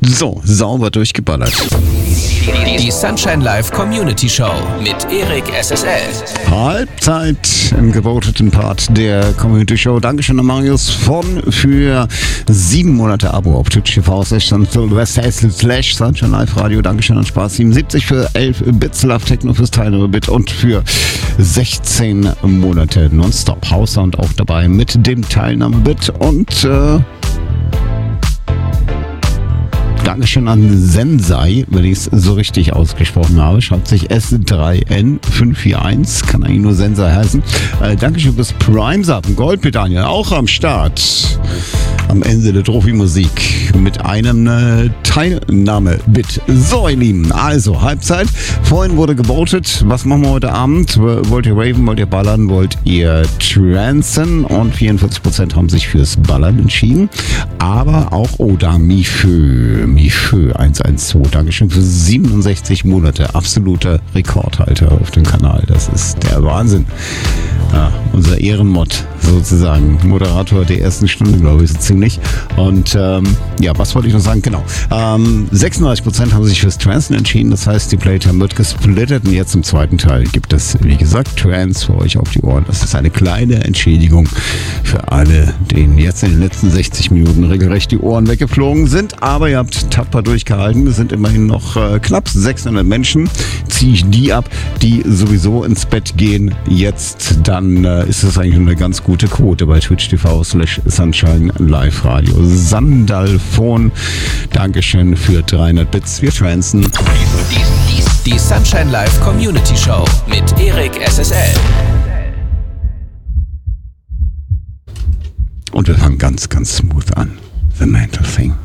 So, sauber durchgeballert. Die Sunshine Live Community Show mit Erik SSL. Halbzeit im gevoteten Part der Community Show. Dankeschön an Marius für 7 Monate Abo auf Twitch TV /Sunshine Live Radio. Dankeschön an Spaß77 für 11 Bits, Love Techno fürs Teilnehmer-Bit und für 16 Monate Nonstop House Sound auch dabei mit dem Teilnahme-Bit und Dankeschön an Sensei, wenn ich es so richtig ausgesprochen habe. Schreibt sich S3N541. Kann eigentlich nur Sensei heißen. Dankeschön fürs Prime-Sub. Goldmedaille auch am Start. Am Ende der Trophy-Musik mit einem Teilnahme-Bit. So, ihr Lieben, also Halbzeit. Vorhin wurde gebotet. Was machen wir heute Abend? Wollt ihr raven? Wollt ihr ballern? Wollt ihr trancen? Und 44% haben sich fürs Ballern entschieden. Aber auch, da Mifö 112. Dankeschön für 67 Monate. Absoluter Rekordhalter auf dem Kanal. Das ist der Wahnsinn. Ja, unser Ehrenmod sozusagen. Moderator der ersten Stunde, glaube ich, so ziemlich. Und was wollte ich noch sagen? Genau. 36% haben sich fürs Trancen entschieden. Das heißt, die Playtime wird gesplittet. Und jetzt im zweiten Teil gibt es, wie gesagt, Trance für euch auf die Ohren. Das ist eine kleine Entschädigung für alle, denen jetzt in den letzten 60 Minuten regelrecht die Ohren weggeflogen sind. Aber ihr habt tapfer durchgehalten. Es sind immerhin noch knapp 600 Menschen. Ziehe ich die ab, die sowieso ins Bett gehen. Jetzt dann ist das eigentlich eine ganz gute Quote bei Twitch TV /Sunshine Live Radio. Sandalphon, Dankeschön für 300 Bits. Wir trancen. Die Sunshine Live Community Show mit Erik SSL. Und wir fangen ganz, ganz smooth an. The Mental Thing.